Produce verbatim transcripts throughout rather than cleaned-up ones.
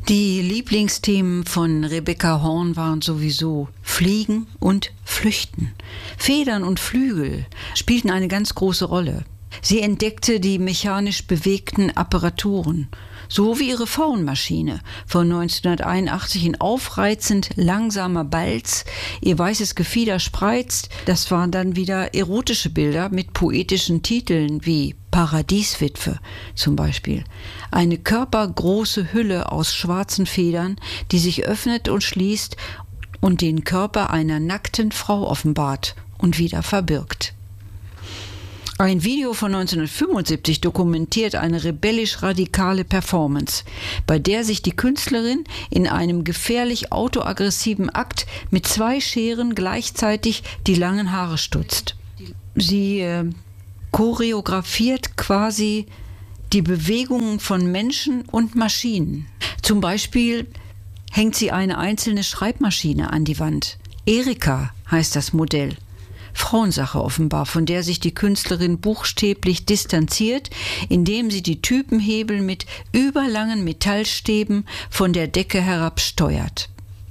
Die Lieblingsthemen von Rebecca Horn waren sowieso Fliegen und Flüchten. Federn und Flügel spielten eine ganz große Rolle. Sie entdeckte die mechanisch bewegten Apparaturen, so wie ihre Faunmaschine von neunzehnhunderteinundachtzig in aufreizend langsamer Balz, ihr weißes Gefieder spreizt. Das waren dann wieder erotische Bilder mit poetischen Titeln wie Paradieswitwe zum Beispiel. Eine körpergroße Hülle aus schwarzen Federn, die sich öffnet und schließt und den Körper einer nackten Frau offenbart und wieder verbirgt. Ein Video von neunzehnhundertfünfundsiebzig dokumentiert eine rebellisch-radikale Performance, bei der sich die Künstlerin in einem gefährlich autoaggressiven Akt mit zwei Scheren gleichzeitig die langen Haare stutzt. Sie äh, choreografiert quasi die Bewegungen von Menschen und Maschinen. Zum Beispiel hängt sie eine einzelne Schreibmaschine an die Wand. Erika heißt das Modell. Frauensache offenbar, von der sich die Künstlerin buchstäblich distanziert, indem sie die Typenhebel mit überlangen Metallstäben von der Decke herab steuert.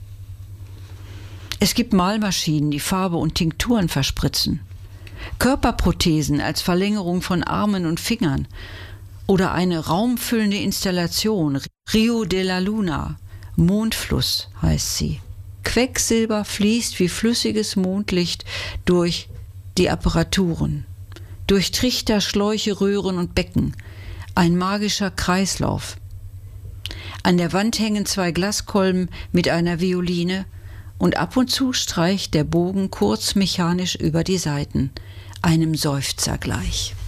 Es gibt Malmaschinen, die Farbe und Tinkturen verspritzen. Körperprothesen als Verlängerung von Armen und Fingern oder eine raumfüllende Installation, Rio de la Luna, Mondfluss heißt sie. Quecksilber fließt wie flüssiges Mondlicht durch die Apparaturen, durch Trichter, Schläuche, Röhren und Becken. Ein magischer Kreislauf. An der Wand hängen zwei Glaskolben mit einer Violine und ab und zu streicht der Bogen kurz mechanisch über die Saiten, einem Seufzer gleich.